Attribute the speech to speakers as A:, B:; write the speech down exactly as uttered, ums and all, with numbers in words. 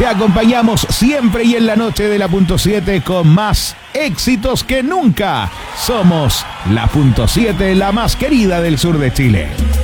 A: Te acompañamos siempre y en la noche de la punto siete con más éxitos que nunca. Somos la punto siete, la más querida del sur de Chile.